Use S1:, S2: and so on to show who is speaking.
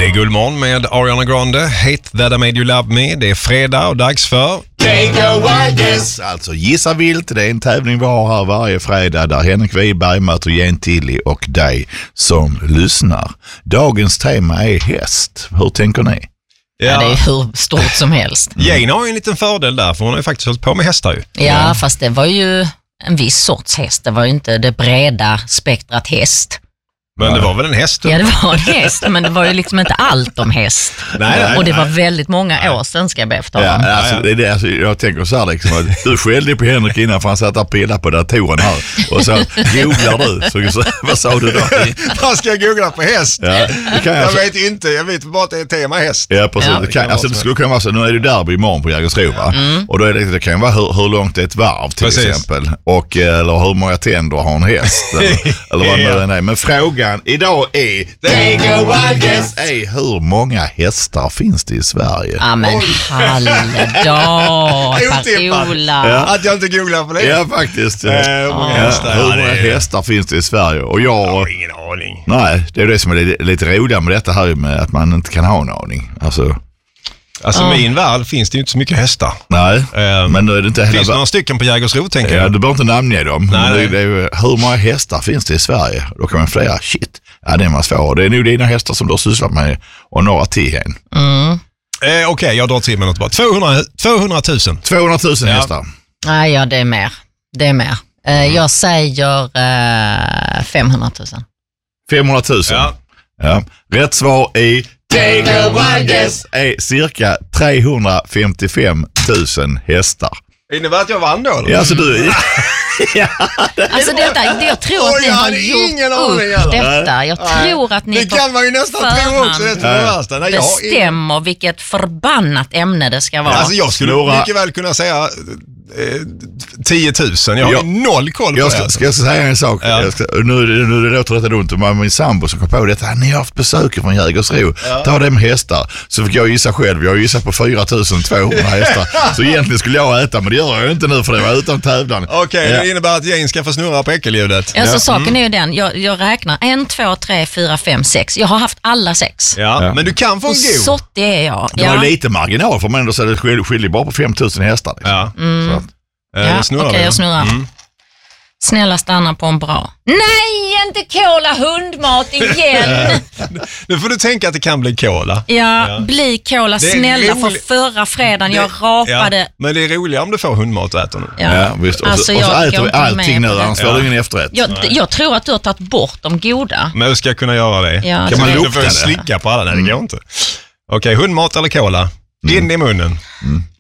S1: Det är Guldmorgon med Ariana Grande, Hate That I Made You Love Me. Det är fredag och dags för
S2: Take a wild guess. Alltså Gissa Vilt, det är en tävling vi har här varje fredag där Henrik Wiberg möter Jane Tilly och dig som lyssnar. Dagens tema är häst. Hur tänker ni?
S3: Ja, det är hur stort som helst.
S1: Jane har ju en liten fördel där, för hon har ju faktiskt hållit på med hästar ju.
S3: Ja, fast det var ju en viss sorts häst. Det var ju inte det breda spektrat häst.
S1: Men det var väl en häst?
S3: Ja, det var en häst, men det var ju liksom inte allt om häst.
S1: Nej,
S3: och det var väldigt många år sedan, ska jag be för tala om.
S2: Alltså, jag tänker så här liksom, att du skällde på Henrik innan för han satt och pillade på datorn här. Och så googlar du. Så vad sa du då?
S1: Vad ska jag googla på häst?
S2: Ja,
S1: jag vet inte, jag vet bara att det är tema häst.
S2: Ja, precis. Ja, det skulle kunna vara så, nu är det derby imorgon på Jägersro, va? Och då är det kan ju vara hur långt är ett varv till exempel. Och, eller hur många tänder har en häst. Eller vad det nu är. Men frågan idag är Take a wild guess. Hur många hästar finns det i Sverige?
S3: Ja, men halvdag, Per-Ola.
S1: Ja. Att jag inte googlar på det.
S2: Ja, faktiskt.
S1: Hur många
S2: hästar finns det i Sverige? Och jag
S1: har ingen aning.
S2: Nej, det är det som är lite roligt med detta här med att man inte kan ha en aning. Alltså
S1: min värld finns det ju inte så mycket hästar.
S2: Nej, men då är det inte
S1: finns några stycken på Jägersro, tänker jag.
S2: Ja, du behöver inte namnge dem.
S1: Nej.
S2: Det är ju, hur många hästar finns det i Sverige? Då kan man säga, shit. Ja, det är man svår. Det är nog dina hästar som du har sysslat med och några till en.
S1: Okej, jag drar till med något bara. 200 000.
S2: 200 000 hästar.
S3: Nej, ja, det är mer. Det är mer. Jag säger 500 000.
S2: 500 000. Ja. Rätt svar är Take a wild guess. Är cirka 355 000 hästar.
S1: Innebär att jag vann då? Eller?
S2: Ja, alltså du...
S3: Alltså jag tror att ni har gjort upp detta. Jag tror att ni
S1: det kan man ju nästan tro också. Det
S3: bestämmer vilket förbannat ämne det ska vara.
S1: Alltså jag skulle mycket väl kunna säga 10 000. Jag har noll koll på det.
S2: Ska jag säga en sak? Ja. Nu låter det dumt. Min sambo som kom på detta. Ni har haft besök från Jägersro. Ta det med hästar. Så fick jag gissa själv. Jag gissar på 4 200 hästar. Så egentligen skulle jag äta, men det gör jag inte nu för det var utan tävlan.
S1: Okej, det innebär att Jane ska få snurra på äckeljudet.
S3: Ja, så saken är ju den. Jag räknar 1, 2, 3, 4, 5, 6. Jag har haft alla 6.
S1: Ja. Men du kan få en god.
S3: Så det är jag.
S2: Det var lite marginal för man ändå så det skiljer bara på 5 000 hästar. Liksom.
S3: Okej, jag snurrar. Snälla stanna på en bra. Nej, inte cola hundmat igen.
S1: Nu får du tänka att det kan bli cola.
S3: Ja, bli cola. Snälla, för förra fredagen jag rapade.
S1: Ja, men det är roligare om du får hundmat och äter nu.
S2: Ja, visst. Och så äter vi allting nu, annars får du ingen efterrätt.
S3: Jag tror att du har tagit bort de goda.
S1: Men hur ska jag kunna göra det?
S3: Ja,
S2: kan man lukta
S1: det? Du får slicka på alla. Nej, det går inte. Okej, hundmat eller cola? In i munnen.